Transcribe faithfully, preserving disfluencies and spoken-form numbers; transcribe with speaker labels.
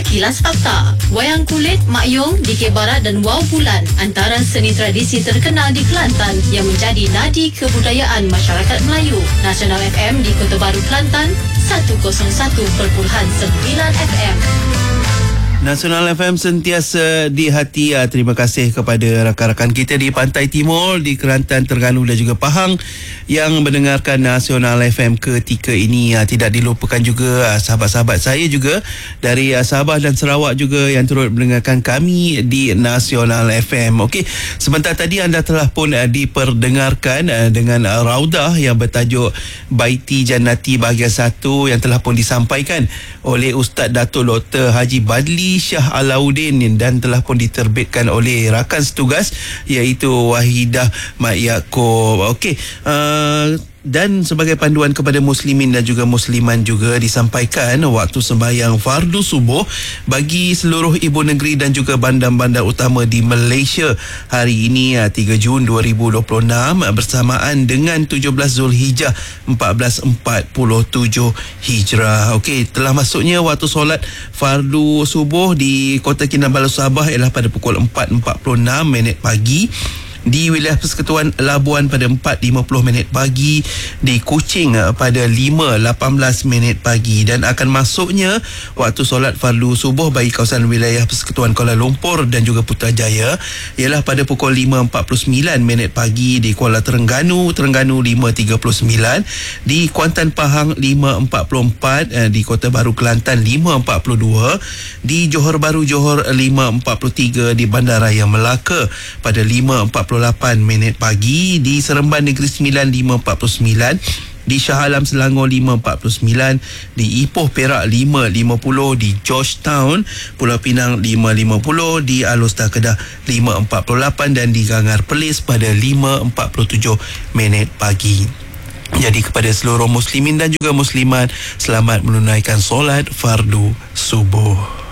Speaker 1: Kilas Fakta. Wayang kulit, Mak Yong, D K Barat dan Wow Bulan antara seni tradisi terkenal di Kelantan yang menjadi nadi kebudayaan masyarakat Melayu. Nasional F M di Kota Baru, Kelantan, seratus satu perpuluhan sembilan F M.
Speaker 2: Nasional F M sentiasa di hati. Terima kasih kepada rakan-rakan kita di Pantai Timur, di Kelantan, Terengganu dan juga Pahang yang mendengarkan Nasional F M ketika ini. Tidak dilupakan juga sahabat-sahabat saya juga dari Sabah dan Sarawak juga yang turut mendengarkan kami di Nasional F M. Okey, sebentar tadi anda telah pun diperdengarkan dengan raudah yang bertajuk Baiti Jannati bahagian satu yang telah pun disampaikan oleh Ustaz Datuk Doktor Haji Badli Shah Alauddin dan telah pun diterbitkan oleh rakan setugas iaitu Wahidah Mat Yaakob. Okey, uh, dan sebagai panduan kepada muslimin dan juga musliman juga disampaikan waktu sembahyang fardu subuh bagi seluruh ibu negeri dan juga bandar-bandar utama di Malaysia hari ini tiga Jun dua ribu dua puluh enam bersamaan dengan tujuh belas Zulhijjah seribu empat ratus empat puluh tujuh Hijrah. Okey, telah masuknya waktu solat fardu subuh di Kota Kinabalu Sabah ialah pada pukul empat empat puluh enam minit pagi. Di wilayah Persekutuan Labuan pada empat lima puluh minit pagi, di Kuching pada lima lapan belas minit pagi, dan akan masuknya waktu solat fardu subuh bagi kawasan wilayah Persekutuan Kuala Lumpur dan juga Putrajaya ialah pada pukul lima empat puluh sembilan minit pagi di Kuala Terengganu, Terengganu lima tiga puluh sembilan, di Kuantan Pahang lima empat puluh empat, di Kota Baru Kelantan lima empat puluh dua, di Johor Bahru Johor lima empat puluh tiga, di Bandaraya Melaka pada lima empat puluh lapan minit pagi, di Seremban Negeri Sembilan lima empat puluh sembilan, di Shah Alam Selangor lima empat puluh sembilan, di Ipoh Perak lima lima puluh, di Georgetown Pulau Pinang lima lima puluh, di Alor Kedah lima empat puluh lapan dan di Gangar Perlis pada lima empat puluh tujuh minit pagi. Jadi kepada seluruh muslimin dan juga muslimat, selamat menunaikan solat fardu subuh.